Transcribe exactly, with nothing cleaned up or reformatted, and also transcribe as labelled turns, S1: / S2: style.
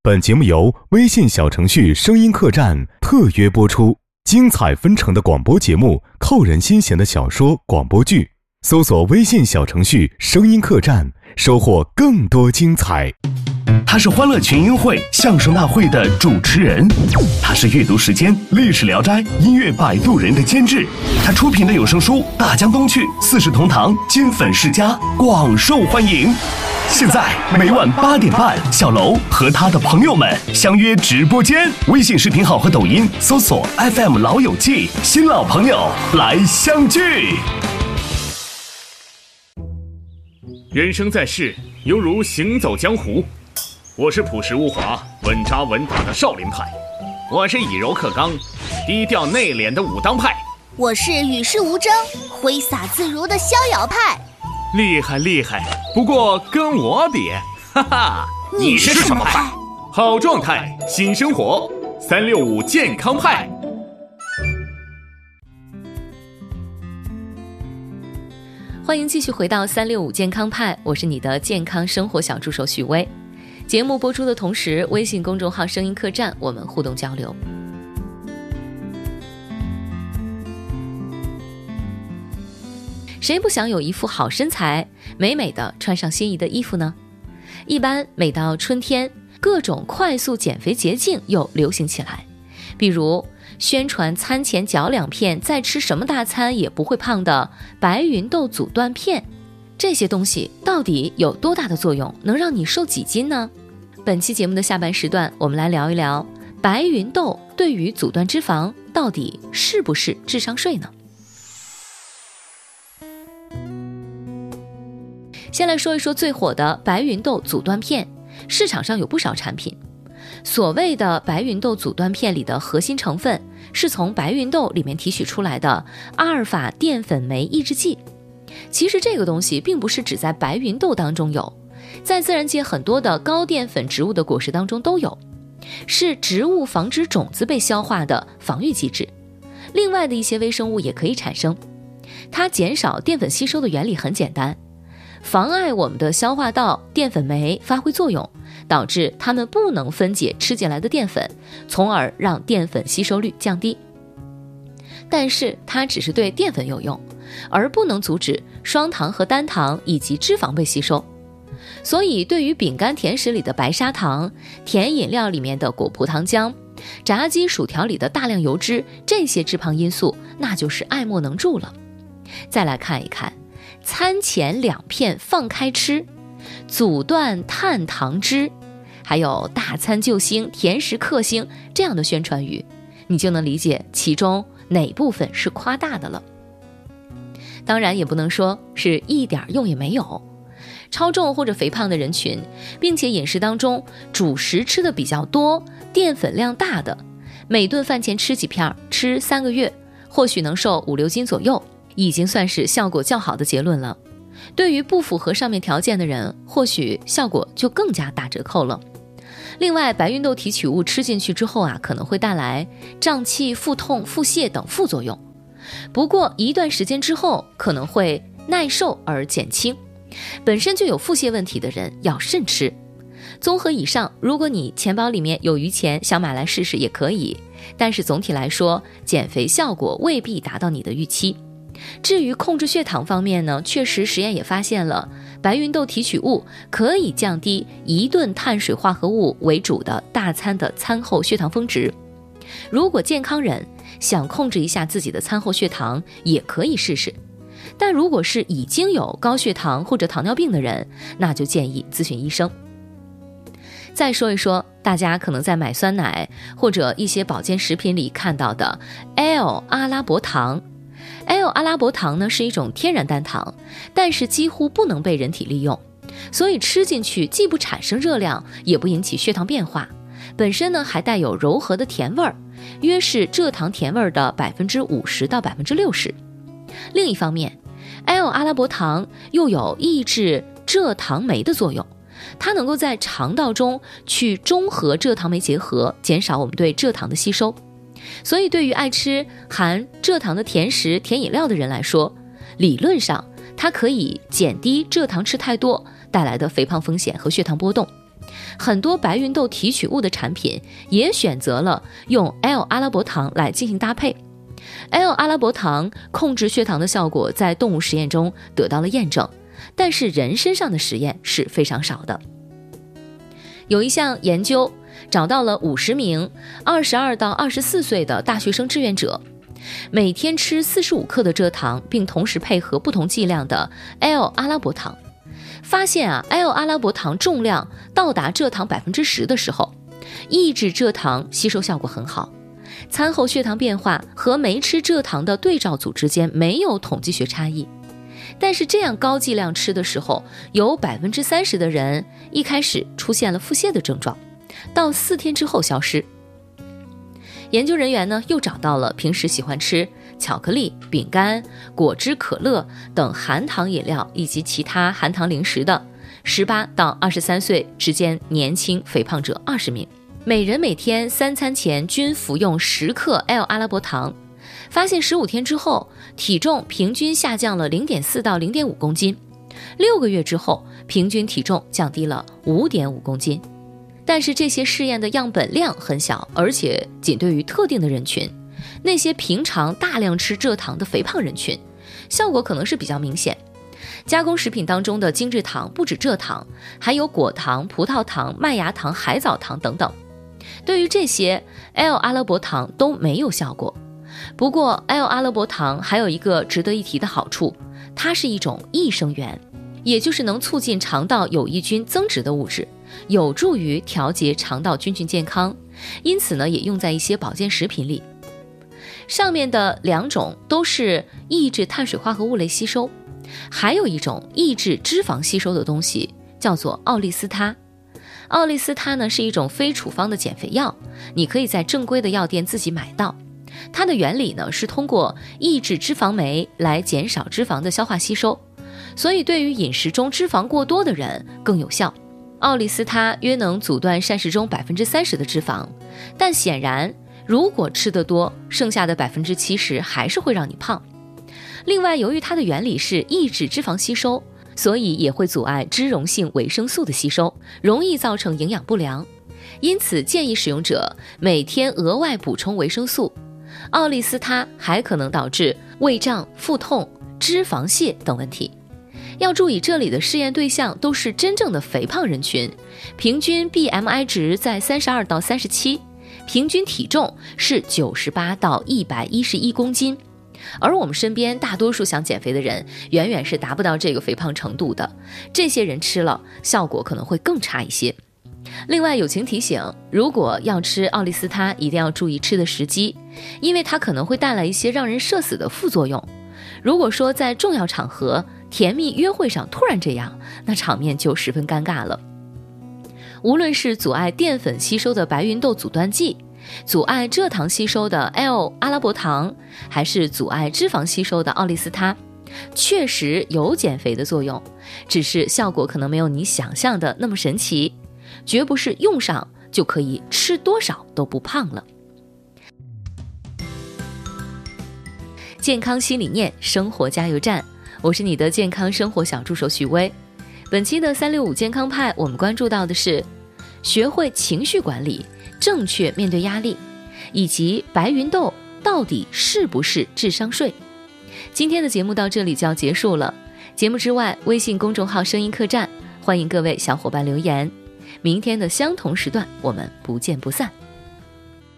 S1: 本节目由微信小程序声音客栈特约播出，精彩纷呈的广播节目，扣人心弦的小说广播剧，搜索微信小程序声音客栈，收获更多精彩。
S2: 他是欢乐群英会相声大会的主持人，他是阅读时间历史聊斋音乐摆渡人的监制，他出品的有声书《大江东去》四世同堂金粉世家广受欢迎。现在每晚八点半，小楼和他的朋友们相约直播间，微信视频号和抖音搜索 F M 老友记，新老朋友来相聚。
S3: 人生在世，犹如行走江湖。我是朴实无华、稳扎稳打的少林派，我是以柔克刚、低调内敛的武当派，
S4: 我是与世无争、挥洒自如的逍遥派。
S3: 厉害厉害，不过跟我比，哈哈，
S4: 你是什么派？
S3: 好状态，新生活，三六五健康派。
S5: 欢迎继续回到三六五健康派，我是你的健康生活小助手许巍。节目播出的同时，微信公众号声音客栈我们互动交流。谁不想有一副好身材，美美的穿上心仪的衣服呢？一般每到春天，各种快速减肥捷径又流行起来，比如宣传餐前嚼两片，再吃什么大餐也不会胖的白芸豆阻断片。这些东西到底有多大的作用，能让你瘦几斤呢？本期节目的下半时段，我们来聊一聊白芸豆对于阻断脂肪到底是不是智商税呢？先来说一说最火的白芸豆阻断片，市场上有不少产品。所谓的白芸豆阻断片里的核心成分是从白芸豆里面提取出来的阿尔法淀粉酶抑制剂。其实这个东西并不是只在白芸豆当中有，在自然界很多的高淀粉植物的果实当中都有，是植物防止种子被消化的防御机制。另外的一些微生物也可以产生。它减少淀粉吸收的原理很简单，妨碍我们的消化道淀粉酶发挥作用，导致它们不能分解吃进来的淀粉，从而让淀粉吸收率降低。但是它只是对淀粉有用，而不能阻止双糖和单糖以及脂肪被吸收。所以对于饼干甜食里的白砂糖、甜饮料里面的果葡糖浆、炸鸡薯条里的大量油脂，这些致胖因素那就是爱莫能助了。再来看一看餐前两片放开吃，阻断碳糖脂，还有大餐救星、甜食克星这样的宣传语，你就能理解其中哪部分是夸大的了。当然也不能说是一点用也没有，超重或者肥胖的人群，并且饮食当中主食吃的比较多、淀粉量大的，每顿饭前吃几片，吃三个月，或许能瘦五六斤左右，已经算是效果较好的结论了。对于不符合上面条件的人，或许效果就更加打折扣了。另外，白芸豆提取物吃进去之后啊，可能会带来胀气、腹痛、腹泻等副作用。不过一段时间之后可能会耐受而减轻，本身就有腹泻问题的人要慎吃。综合以上，如果你钱包里面有余钱想买来试试也可以，但是总体来说减肥效果未必达到你的预期。至于控制血糖方面呢，确实实验也发现了白芸豆提取物可以降低一顿碳水化合物为主的大餐的餐后血糖峰值。如果健康人想控制一下自己的餐后血糖，也可以试试。但如果是已经有高血糖或者糖尿病的人，那就建议咨询医生。再说一说大家可能在买酸奶或者一些保健食品里看到的 L 阿拉伯糖。L 阿拉伯糖呢是一种天然单糖，但是几乎不能被人体利用，所以吃进去既不产生热量，也不引起血糖变化，本身呢还带有柔和的甜味儿，约是蔗糖甜味的百分之五十到百分之六十。另一方面 ，L 阿拉伯糖又有抑制蔗糖酶的作用，它能够在肠道中去中和蔗糖酶结合，减少我们对蔗糖的吸收。所以对于爱吃含蔗糖的甜食、甜饮料的人来说，理论上它可以减低蔗糖吃太多带来的肥胖风险和血糖波动。 很多白芸豆提取物的产品也选择了用 L 阿拉伯糖来进行搭配。L 阿拉伯糖控制血糖的效果在动物实验中得到了验证，但是人身上的实验是非常少的。有一项研究找到了五十名二十二到二十四岁的大学生志愿者，每天吃四十五克的蔗糖，并同时配合不同剂量的 L 阿拉伯糖。发现啊 ，L 阿拉伯糖重量到达蔗糖 百分之十 的时候，抑制蔗糖吸收效果很好。餐后血糖变化和没吃蔗糖的对照组之间没有统计学差异，但是这样高剂量吃的时候，有 百分之三十 的人一开始出现了腹泻的症状，到四天之后消失。研究人员呢又找到了平时喜欢吃巧克力、饼干、果汁、可乐等含糖饮料以及其他含糖零食的十八到二十三岁之间年轻肥胖者二十名，每人每天三餐前均服用十克 L 阿拉伯糖，发现十五天之后体重平均下降了 零点四到零点五公斤，六个月之后平均体重降低了 五点五公斤。但是这些试验的样本量很小，而且仅对于特定的人群，那些平常大量吃蔗糖的肥胖人群，效果可能是比较明显。加工食品当中的精制糖不止蔗糖，还有果糖、葡萄糖、麦芽糖、海藻糖等等。对于这些 L 阿拉伯糖都没有效果。不过 L 阿拉伯糖还有一个值得一提的好处，它是一种益生元，也就是能促进肠道有益菌增殖的物质，有助于调节肠道菌群健康，因此呢，也用在一些保健食品里。上面的两种都是抑制碳水化合物类吸收，还有一种抑制脂肪吸收的东西叫做奥利司他。奥利司他呢是一种非处方的减肥药，你可以在正规的药店自己买到。它的原理呢是通过抑制脂肪酶来减少脂肪的消化吸收，所以对于饮食中脂肪过多的人更有效。奥利司他约能阻断膳食中 百分之三十 的脂肪，但显然如果吃得多，剩下的 百分之七十 还是会让你胖。另外，由于它的原理是抑制脂肪吸收，所以也会阻碍脂溶性维生素的吸收，容易造成营养不良。因此建议使用者每天额外补充维生素。奥利司他还可能导致胃胀、腹痛、脂肪泻等问题。要注意，这里的试验对象都是真正的肥胖人群，平均 B M I 值在三十二到三十七，平均体重是九十八到一百一十一公斤。而我们身边大多数想减肥的人远远是达不到这个肥胖程度的，这些人吃了效果可能会更差一些。另外友情提醒，如果要吃奥利司他，一定要注意吃的时机，因为它可能会带来一些让人社死的副作用。如果说在重要场合、甜蜜约会上突然这样，那场面就十分尴尬了。无论是阻碍淀粉吸收的白芸豆阻断剂，阻碍蔗糖吸收的 L 阿拉伯糖，还是阻碍脂肪吸收的奥利司他，确实有减肥的作用，只是效果可能没有你想象的那么神奇，绝不是用上就可以吃多少都不胖了。健康新理念，生活加油站，我是你的健康生活小助手许巍。本期的三六五健康派，我们关注到的是学会情绪管理，正确面对压力，以及白芸豆到底是不是智商税。今天的节目到这里就要结束了，节目之外，微信公众号声音客栈，欢迎各位小伙伴留言。明天的相同时段，我们不见不散。